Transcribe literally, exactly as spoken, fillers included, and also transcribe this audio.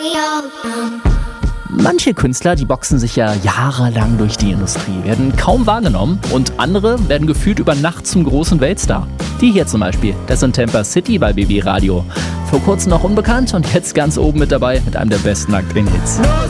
Manche Künstler, die boxen sich ja jahrelang durch die Industrie, werden kaum wahrgenommen und andere werden gefühlt über Nacht zum großen Weltstar. Die hier zum Beispiel, das sind Tampa City bei B B Radio. Vor kurzem noch unbekannt und jetzt ganz oben mit dabei mit einem der besten aktuellen Hits.